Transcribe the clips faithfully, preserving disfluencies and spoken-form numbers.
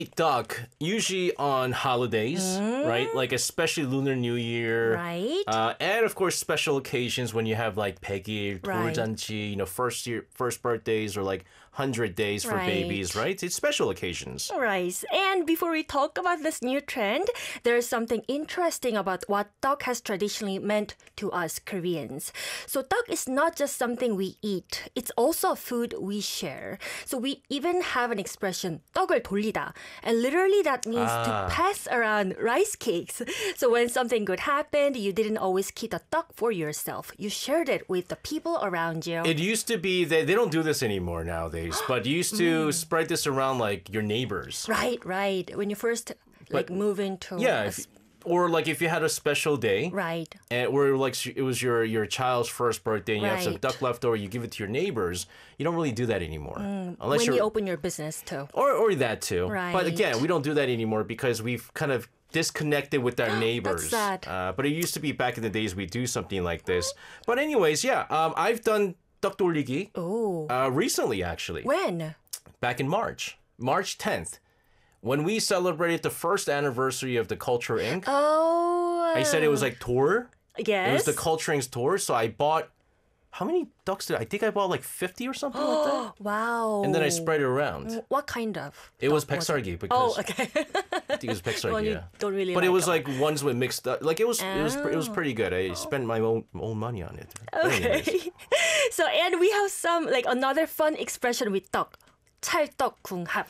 duck usually on holidays, right? Like especially Lunar New Year, Right. Uh, and of course special occasions when you have like 백일, Right. 돌잔치, you know, first year, first birthdays or like hundred days for Right. babies, right? It's special occasions. Right. And before we talk about this new trend, there's something interesting about what 떡 has traditionally meant to us Koreans. So 떡 is not just something we eat. It's also a food we share. So we even have an expression, 떡을 돌리다. And literally that means Ah. to pass around rice cakes. So when something good happened, you didn't always keep the 떡 for yourself. You shared it with the people around you. It used to be they they don't do this anymore nowadays, but you used to Mm. spread this around like your neighbors. Right, right. When you first like move into Yeah, a if, or like if you had a special day, Right. and or like it was your your child's first birthday, and you have some Right. duck left over, you give it to your neighbors. You don't really do that anymore, unless When you're you open your business too. or or that too. But Right. again, we don't do that anymore because we've kind of disconnected with our neighbors. sad. Uh, but it used to be back in the days we do something like this. But anyways, yeah, um, I've done duck 돌리기 Oh. uh, recently actually. When? Back in March, March tenth, when we celebrated the first anniversary of the Culture Incorporated. Oh. I said it was like tour. Yes. It was the Culture Incorporated tour, so I bought how many ducks did I, I think I bought like fifty or something like that. Wow. And then I spread it around. What kind of? It was duck peksargi because Oh, okay. I think it was peksargi. Well, you yeah. don't really But it like was them. like ones with mixed up. Like it was it was it was pretty good. I spent my own own money on it. But anyways. Okay. So, and we have some, like another fun expression with 떡. 찰떡궁합.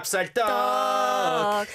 찹쌀떡.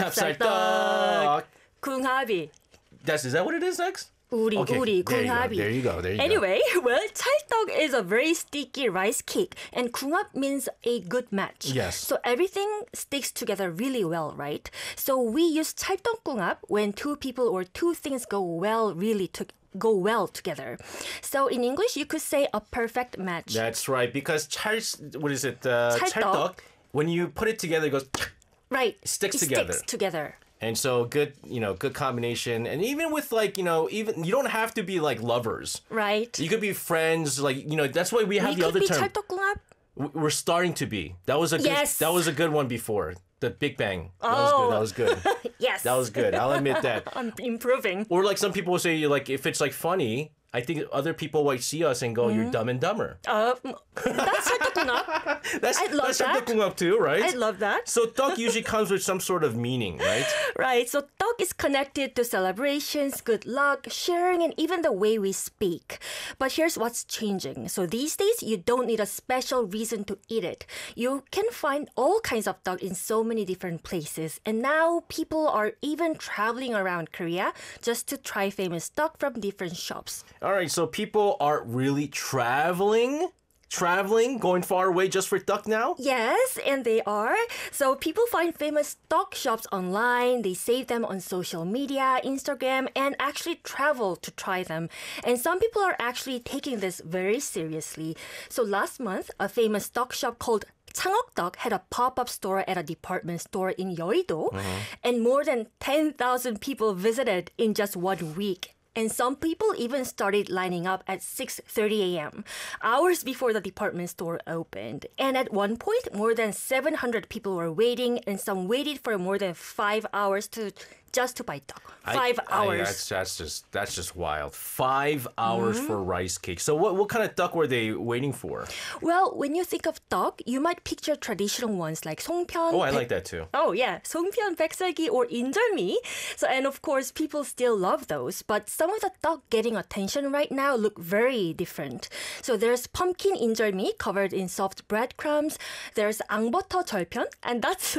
찹쌀떡. 궁합이. That's is that what it is next? 우리, Okay, 우리, there you go, 궁합이. there you go, there you go. Anyway, well, 찰떡 is a very sticky rice cake, and 궁합 means a good match. Yes. So everything sticks together really well, right? So we use 찰떡궁합 when two people or two things go well, really to go well together. So in English, you could say a perfect match. That's right, because 찰 what is it? Uh, 찰떡. 찰떡. When you put it together, it goes. Right. sticks it together. Sticks together. And so good, you know, good combination. And even with like, you know, even you don't have to be like lovers. Right. You could be friends, like, you know, that's why we have we the could other be term. 찰떡궁합. W- We're starting to be. That was a good Yes. that was a good one before. The Big Bang. That was good. That was good. Yes. That was good. I'll admit that. I'm improving. Or like some people will say like if it's like funny, I think other people might see us and go, "You're dumb and dumber." Uh, that's 찰떡궁합. That's I love that's that. 찰떡궁합 too, right? I love that. So duck usually comes with some sort of meaning, right? Right, so 떡 is connected to celebrations, good luck, sharing, and even the way we speak. But here's what's changing. So these days, you don't need a special reason to eat it. You can find all kinds of 떡 in so many different places. And now people are even traveling around Korea just to try famous 떡 from different shops. All right, so people are really traveling, traveling, going far away just for duck now? Yes, and they are. So people find famous stock shops online, they save them on social media, Instagram, and actually travel to try them. And some people are actually taking this very seriously. So last month, a famous stock shop called 창억떡 had a pop-up store at a department store in Yeouido, and more than ten thousand people visited in just one week. And some people even started lining up at six thirty a.m., hours before the department store opened. And at one point, more than seven hundred people were waiting, and some waited for more than five hours to just to buy 떡. Five I- I- hours. that's, that's just that's just wild. Five hours for rice cake. So what what kind of duck were they waiting for? Well, when you think of 떡, you might picture traditional ones like 송편. Oh, I 백- like that too. Oh yeah, 송편, 백설기, or 인절미. So and of course, people still love those. But some of the 떡 getting attention right now look very different. So there's pumpkin 인절미 covered in soft breadcrumbs. There's 앙버터 절편, and that's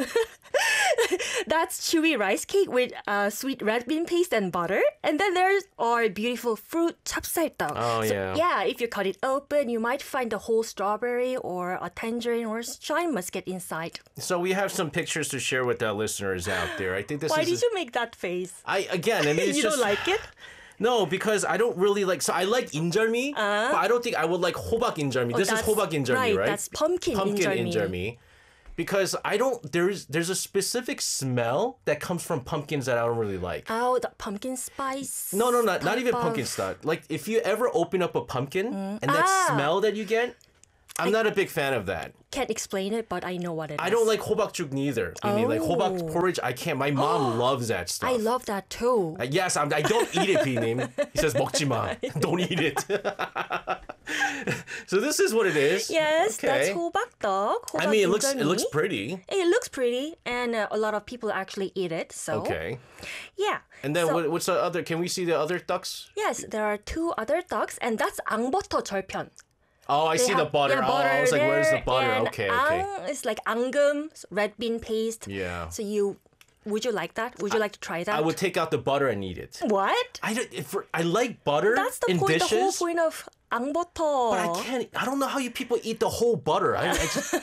that's chewy rice cake with uh, sweet red bean paste and butter. And then there's our beautiful fruit 찹쌀떡. Oh, So, yeah. yeah, if you cut it open, you might find a whole strawberry or a tangerine or shine musket inside. So we have some pictures to share with our listeners out there. I think this Why is. did you make that face? I again, I mean, it's You just don't like it? no, because I don't really like. So I like in절미, but I don't think I would like 호박 in절미. This is Uh-huh. Oh, that's- 호박 in절미, right, right? that's pumpkin in절미. in절미. Because I don't. There's there's a specific smell that comes from pumpkins that I don't really like. Oh, the pumpkin spice. No, no, not not type even of- pumpkin stuff. Like if you ever open up a pumpkin and that Ah. smell that you get, I'm not a big fan of that. Can't explain it, but I know what it is. I don't like hobakjuk neither. I mean, like Oh. hobak porridge, I can't. My mom loves that stuff. I love that too. Uh, yes, I'm, I don't eat it, P-님. He says, 먹지 마. Don't eat it. So this is what it is. Yes, that's Okay. 호박떡. I mean, it looks 호박 it looks 인절미. pretty. It looks pretty, and uh, a lot of people actually eat it. So Okay. yeah. And then So- what, what's the other? Can we see the other ducks? Yes, there are two other ducks, and that's 앙버터 절편. Oh, I They see the have- butter. yeah, Oh, I was like, where's the there, butter? and Okay, okay. 앙 is like 앙금, red bean paste. Yeah. So you, would you like that? Would you like to try that? I would take out the butter and eat it. What? I don't, if, I like butter That's the in point. dishes. The whole point of 앙버터. But I can't. I don't know how you people eat the whole butter. I, I just,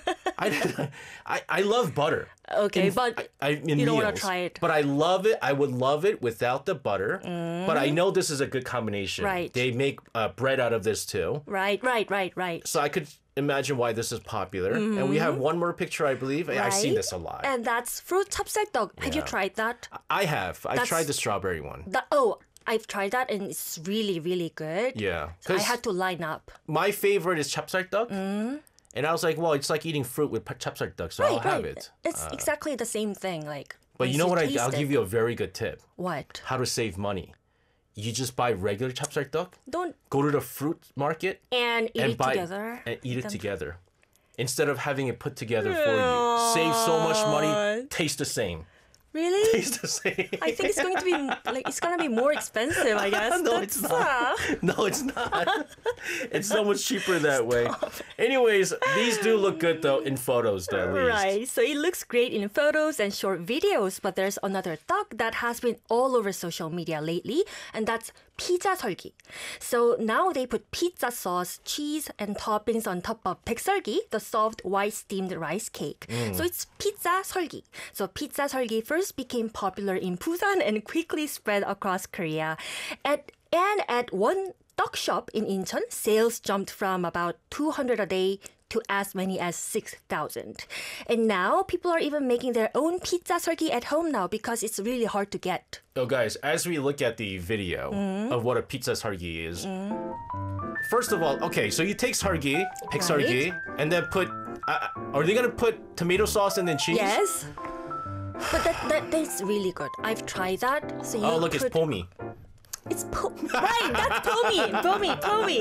I, I, I love butter. Okay, in- but I, I, in you don't wanna meals. try it. But I love it. I would love it without the butter. But I know this is a good combination. Right. They make uh, bread out of this too. right, right, right, right. So I could imagine why this is popular. And we have one more picture, I believe. I- I've seen Right? this a lot. And that's fruit 찹쌀떡. Have you Yeah. tried that? I have. I've That's- tried the strawberry one. That oh, I've tried that and it's really, really good. Yeah. I 'Cause had to line up. my favorite is 찹쌀떡. And I was like, well, it's like eating fruit with 찹쌀떡, so I'll Right, have right. it. It's exactly the same thing. Like. But you know what? I, I'll taste give it. you a very good tip. What? How to save money. You just buy regular 찹쌀떡, Don't go to the fruit market, and eat and it buy together. and eat it them- together. Instead of having it put together for you. Save so much money, taste the same. Really? Taste the same. I think it's going to be like it's gonna be more expensive. I guess. No, it's That's, not. uh, No, it's not. It's so much cheaper that way. Anyways, these do look good though in photos, though, at least. Right. So it looks great in photos and short videos, but there's another duck that has been all over social media lately, and that's pizza 설기. So now they put pizza sauce, cheese, and toppings on top of 백설기, the soft white steamed rice cake. So it's pizza 설기. So pizza 설기 first became popular in Busan and quickly spread across Korea. At, and at one duck shop in Incheon, sales jumped from about two hundred a day to as many as six thousand. And now people are even making their own pizza 설기 at home now because it's really hard to get. So guys, as we look at the video Mm. of what a pizza sargi is, first of all, okay, so you take sargi, pick sargi, and then put, uh, are they gonna put tomato sauce and then cheese? Yes. But that, that that's really good. I've tried that. So you Oh, look, it's put, pomi. It's po- right. That's pomi, pomi, pomi.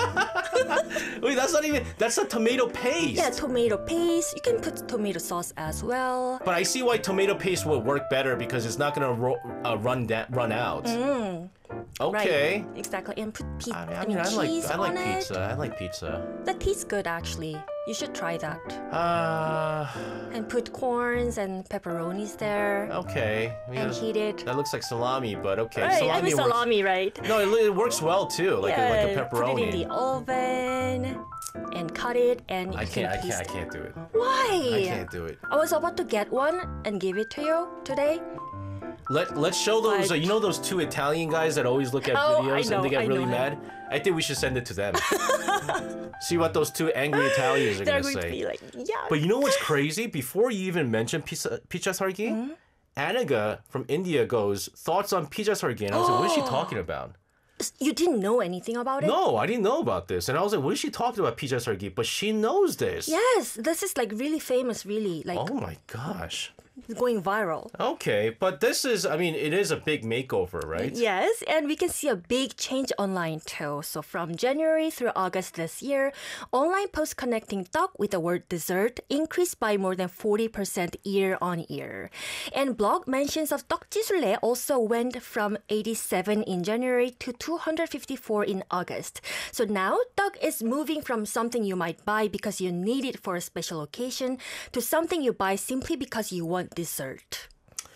Wait, that's not even, that's a tomato paste. Yeah, tomato paste. You can put tomato sauce as well. But I see why tomato paste would work better because it's not gonna ro- uh, run da- run out. Okay. Right. Exactly. And put pe- I mean, I I, mean, mean, I like cheese I like on it. pizza. I like pizza. That tastes good actually. You should try that. Uh, And put corns and pepperonis there okay. and Yeah, heat it. that looks like salami, but okay. Right, I mean works- salami, right? No, it, it works well too, like a, like a pepperoni. Put it in the oven and cut it, and you I can't. I can can't. I taste. can't do it. Why? I can't do it. I was about to get one and give it to you today. Let Let's show those. But- Uh, you know those two Italian guys that always look at Oh, I videos know, and they get I really know mad. I think we should send it to them. See what those two angry Italians are They're gonna going say. to be like, yeah. But you know what's crazy? Before you even mention pizza, pizza sargi, Mm-hmm. Anaga from India goes, thoughts on pizza sargi. And I was like, what is she talking about? You didn't know anything about it? No, I didn't know about this. And I was like, what is she talking about pizza sargi? But she knows this. Yes, this is like really famous, really like Oh my gosh. going viral. Okay, but this is, I mean, it is a big makeover, right? Yes, and we can see a big change online too. So from January through August this year, online posts connecting duck with the word dessert increased by more than forty percent year on year. And blog mentions of 떡지술래 also went from eighty-seven in January to two hundred fifty-four in August. So now duck is moving from something you might buy because you need it for a special occasion to something you buy simply because you want dessert.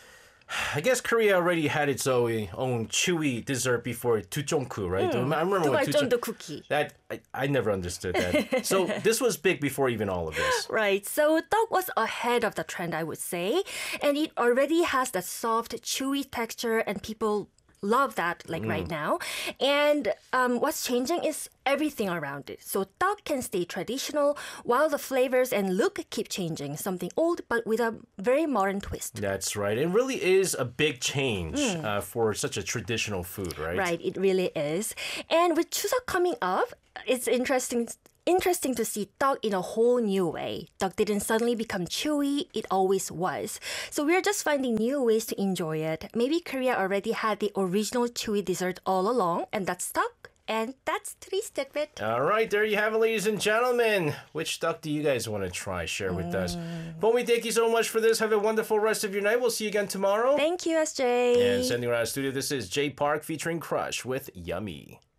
I guess Korea already had its own, own chewy dessert before tuchongku, right? I remember when 두발전도 tuchong- cookie. that I, I never understood that. So this was big before even all of this. Right, so duck was ahead of the trend, I would say. And it already has that soft, chewy texture, and people love that like right now. And um, what's changing is everything around it. So duck can stay traditional while the flavors and look keep changing. Something old but with a very modern twist. That's right. It really is a big change uh, for such a traditional food, right? Right, it really is. And with Chuseok coming up, it's interesting interesting to see duck in a whole new way. Duck didn't suddenly become chewy, it always was. So we're just finding new ways to enjoy it. Maybe Korea already had the original chewy dessert all along, and that's stuck. And that's today's tidbit. All right, there you have it, ladies and gentlemen. Which duck do you guys want to try? Share with us. Bomi, thank you so much for this. Have a wonderful rest of your night. We'll see you again tomorrow. Thank you, S J. And sending around the studio, this is Jay Park featuring Crush with Yummy.